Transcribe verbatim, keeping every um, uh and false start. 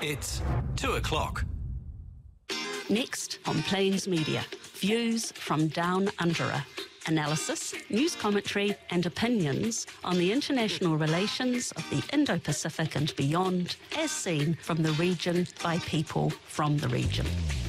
It's two o'clock. Next on Plains Media, views from Down Undera. Analysis, news commentary and opinions on the international relations of the Indo-Pacific and beyond, as seen from the region by people from the region.